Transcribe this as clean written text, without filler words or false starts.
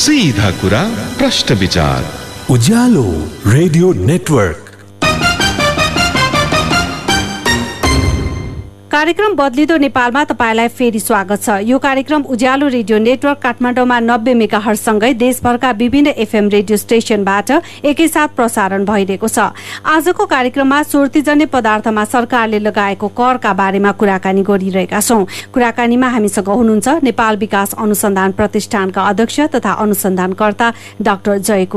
सीधा कुरा प्रश्न विचार उज्यालो रेडियो नेटवर्क। कार्यक्रम बदलिदो नेपालमा तपाईलाई फेरि स्वागत छ। यो कार्यक्रम उज्यालो रेडियो नेटवर्क काठमाडौँमा 90 मेगाहर्जसँगै देशभरका विभिन्न एफएम रेडियो स्टेशनबाट एकैसाथ प्रसारण भइरहेको छ। आजको कार्यक्रममा सुर्तीजन्य पदार्थमा सरकारले लगाएको करका बारेमा कुराकानी गरिरहेका छौं। कुराकानीमा हामीसँग हुनुहुन्छ नेपाल विकास अनुसन्धान प्रतिष्ठानका अध्यक्ष तथा अनुसन्धानकर्ता डाक्टर जय